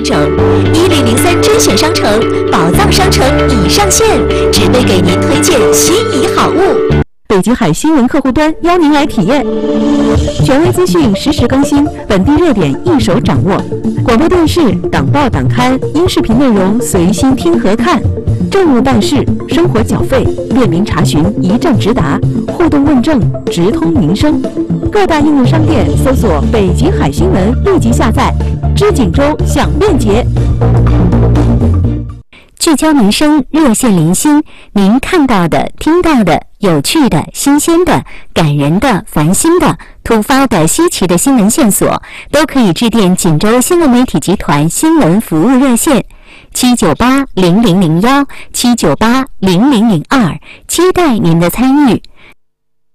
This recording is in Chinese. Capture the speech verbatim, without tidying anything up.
整。一零零三甄选商城宝藏商城已上线，只为给您推荐心仪好物。 北极海新闻客户端邀您来体验，权威资讯实时更新，本地热点一手掌握。广播电视、党报党刊、音视频内容随心听和看，政务办事、生活缴费便民查询一站直达，互动问政直通民生。各大应用商店搜索“北极海新闻”，立即下载。知锦州享便捷。 聚焦民生，热线零星，您看到的、听到的、有趣的、新鲜的、感人的、烦心的、突发的、稀奇的新闻线索，都可以致电锦州新闻媒体集团新闻服务热线七九八零零零幺七九八零零零二，期待您的参与。